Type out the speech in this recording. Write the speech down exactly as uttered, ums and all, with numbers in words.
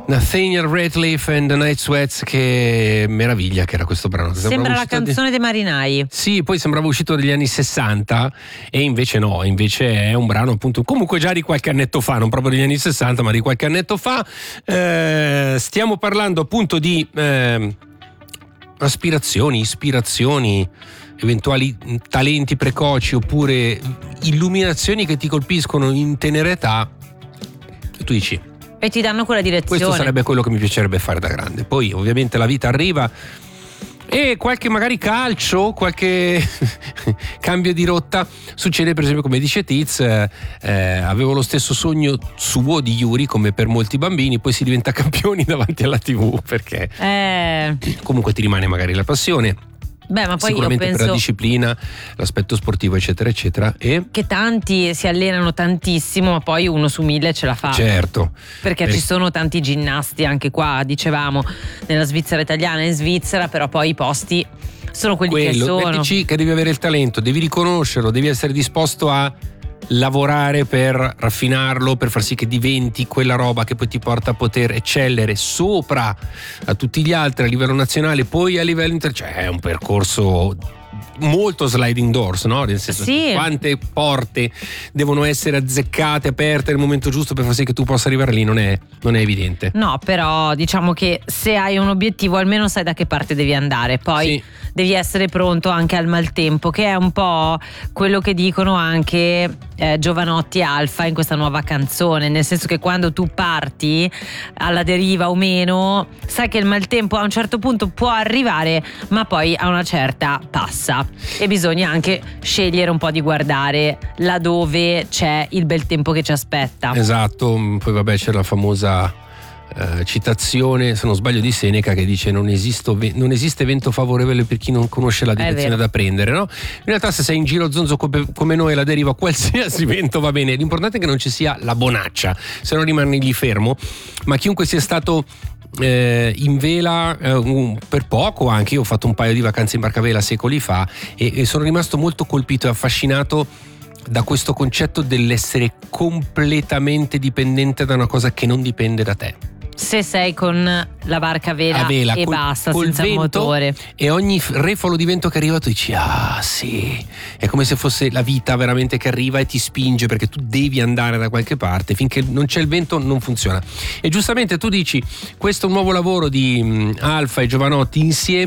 Nathaniel Rateliff and the Night Sweats, che meraviglia che era questo brano. Sembra la canzone di... dei marinai. Sì, poi sembrava uscito degli anni sessanta e invece no, invece è un brano appunto comunque già di qualche annetto fa, non proprio degli anni sessanta ma di qualche annetto fa. Eh, stiamo parlando appunto di eh, aspirazioni, ispirazioni, eventuali talenti precoci oppure illuminazioni che ti colpiscono in tenera età e tu dici e ti danno quella direzione. Questo sarebbe quello che mi piacerebbe fare da grande. Poi ovviamente la vita arriva e qualche magari calcio, qualche cambio di rotta succede. Per esempio, come dice Tiz, eh, avevo lo stesso sogno suo di Yuri come per molti bambini, poi si diventa campioni davanti alla tivù perché eh... comunque ti rimane magari la passione. Beh, ma poi sicuramente io penso per la disciplina, l'aspetto sportivo eccetera eccetera, e che tanti si allenano tantissimo ma poi uno su mille ce la fa. Certo, perché per... ci sono tanti ginnasti anche qua, dicevamo, nella Svizzera italiana e in Svizzera, però poi i posti sono quelli quello, che sono. Metteci che devi avere il talento, devi riconoscerlo, devi essere disposto a lavorare per raffinarlo, per far sì che diventi quella roba che poi ti porta a poter eccellere sopra a tutti gli altri a livello nazionale, poi a livello inter... cioè è un percorso molto sliding doors, no? Nel senso, sì. Quante porte devono essere azzeccate, aperte nel momento giusto per far sì che tu possa arrivare lì, non è, non è evidente. No, però diciamo che se hai un obiettivo almeno sai da che parte devi andare, poi sì. Devi essere pronto anche al maltempo, che è un po' quello che dicono anche eh, Giovanotti e Alfa in questa nuova canzone, nel senso che quando tu parti alla deriva o meno sai che il maltempo a un certo punto può arrivare ma poi a una certa passa e bisogna anche scegliere un po' di guardare laddove c'è il bel tempo che ci aspetta. Esatto, poi vabbè c'è la famosa Uh, citazione, se non sbaglio, di Seneca che dice non, esisto, non esiste vento favorevole per chi non conosce la direzione da prendere, no? In realtà se sei in giro zonzo come, come noi alla deriva qualsiasi vento va bene, l'importante è che non ci sia la bonaccia, se no rimani lì fermo. Ma chiunque sia stato eh, in vela eh, un, per poco, anche io ho fatto un paio di vacanze in barcavela secoli fa e, e sono rimasto molto colpito e affascinato da questo concetto dell'essere completamente dipendente da una cosa che non dipende da te. Se sei con la barca a vela, a vela e col, basta, col senza vento, motore, e ogni refolo di vento che arriva tu dici ah sì, è come se fosse la vita veramente che arriva e ti spinge perché tu devi andare da qualche parte, finché non c'è il vento non funziona. E giustamente tu dici questo è un nuovo lavoro di um, Alfa e Giovanotti insieme